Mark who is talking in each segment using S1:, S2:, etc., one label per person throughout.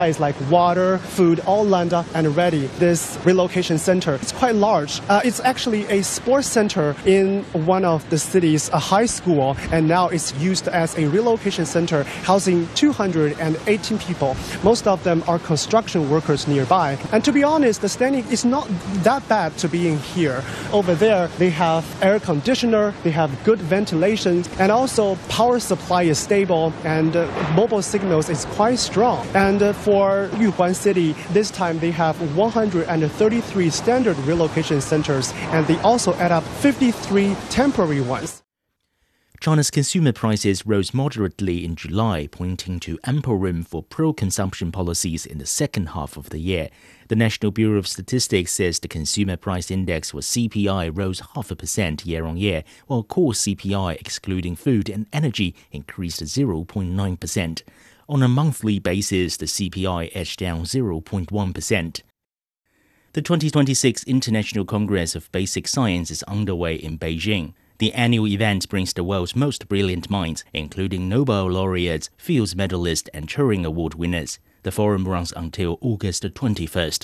S1: It's like water, food, all lined up and ready. This relocation center, it's quite large. It's actually a sports center in one of the city's high school, and now it's used as a relocation center housing 218 people. Most of them are construction workers nearby. And to be honest, the standing is not that bad to be in here. Over there, they have air conditioner, they have good ventilation, and also power supply is stable, and mobile signals is quite strong. And for Yuhuan City, this time they have 133 standard relocation centers, and they also add up 53 temporary ones.
S2: China's consumer prices rose moderately in July, pointing to ample room for pro-consumption policies in the second half of the year. The National Bureau of Statistics says the consumer price index for CPI rose 0.5% year-on-year, while core CPI, excluding food and energy, increased 0.9%. On a monthly basis, the CPI edged down 0.1%. The 2026 International Congress of Basic Science is underway in Beijing. The annual event brings the world's most brilliant minds, including Nobel laureates, Fields medalists, and Turing Award winners. The forum runs until August 21st.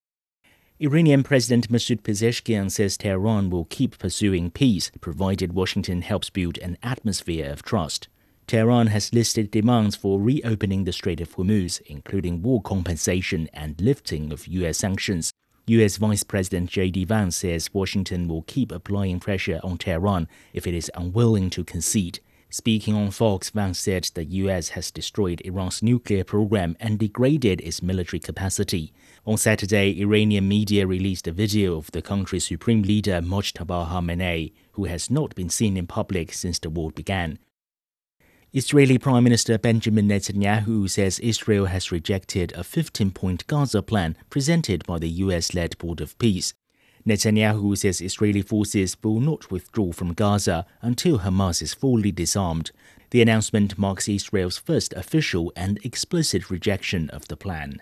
S2: Iranian President Masoud Pezeshkian says Tehran will keep pursuing peace, provided Washington helps build an atmosphere of trust. Tehran has listed demands for reopening the Strait of Hormuz, including war compensation and lifting of U.S. sanctions. U.S. Vice President J.D. Vance says Washington will keep applying pressure on Tehran if it is unwilling to concede. Speaking on Fox, Vance said the U.S. has destroyed Iran's nuclear program and degraded its military capacity. On Saturday, Iranian media released a video of the country's supreme leader Mojtaba Khamenei, who has not been seen in public since the war began. Israeli Prime Minister Benjamin Netanyahu says Israel has rejected a 15-point Gaza plan presented by the US-led Board of Peace. Netanyahu says Israeli forces will not withdraw from Gaza until Hamas is fully disarmed. The announcement marks Israel's first official and explicit rejection of the plan.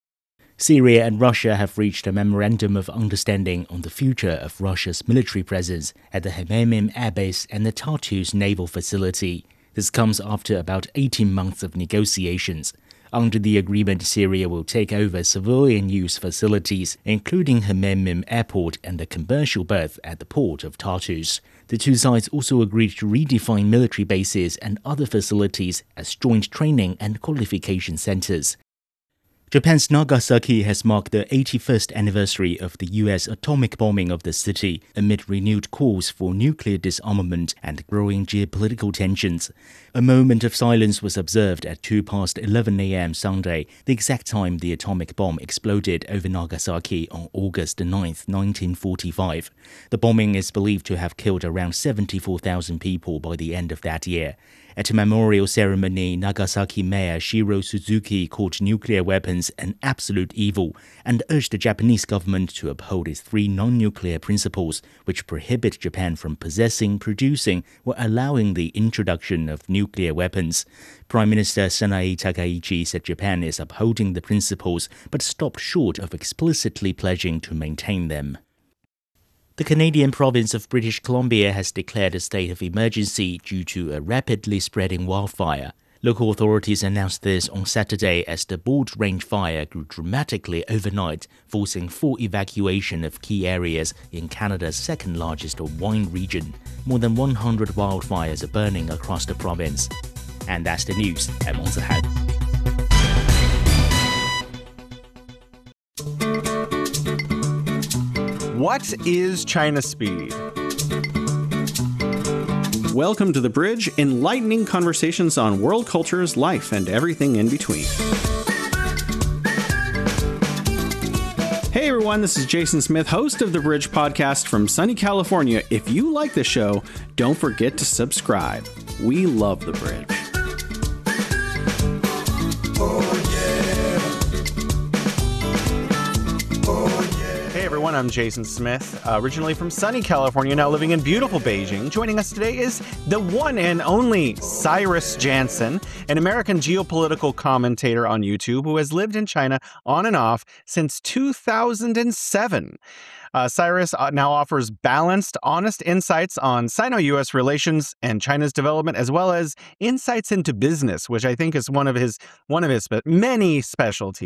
S2: Syria and Russia have reached a memorandum of understanding on the future of Russia's military presence at the Hmeimim Air Base and the Tartus naval facility. This comes after about 18 months of negotiations. Under the agreement, Syria will take over civilian-use facilities, including Hmeimim Airport and the commercial berth at the port of Tartus. The two sides also agreed to redefine military bases and other facilities as joint training and qualification centers. Japan's Nagasaki has marked the 81st anniversary of the US atomic bombing of the city amid renewed calls for nuclear disarmament and growing geopolitical tensions. A moment of silence was observed at 11 a.m. Sunday, the exact time the atomic bomb exploded over Nagasaki on August 9, 1945. The bombing is believed to have killed around 74,000 people by the end of that year. At a memorial ceremony, Nagasaki Mayor Shiro Suzuki called nuclear weapons an absolute evil and urged the Japanese government to uphold its 3 non-nuclear principles, which prohibit Japan from possessing, producing, or allowing the introduction of nuclear weapons. Prime Minister Sanae Takaichi said Japan is upholding the principles but stopped short of explicitly pledging to maintain them. The Canadian province of British Columbia has declared a state of emergency due to a rapidly spreading wildfire. Local authorities announced this on Saturday as the Bald Range fire grew dramatically overnight, forcing full evacuation of key areas in Canada's second-largest wine region. More than 100 wildfires are burning across the province. And that's the news. I'm Ong Zihao.
S3: What is China Speed? Welcome to The Bridge, enlightening conversations on world cultures, life, and everything in between. Hey everyone, this is Jason Smith, host of The Bridge podcast from sunny California. If you like the show, don't forget to subscribe. We love The Bridge.
S4: everyone. I'm Jason Smith, originally from sunny California, now living in beautiful Beijing. Joining us today is the one and only Cyrus Jansen, an American geopolitical commentator on YouTube who has lived in China on and off since 2007. Cyrus now offers balanced, honest insights on Sino-U.S. relations and China's development, as well as insights into business, which I think is one of his many specialties.